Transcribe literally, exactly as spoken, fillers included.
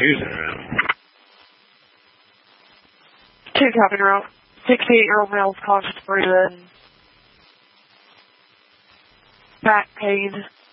confusing around. Two copy route. sixty-eight-year-old male conscious breathing. Back pain.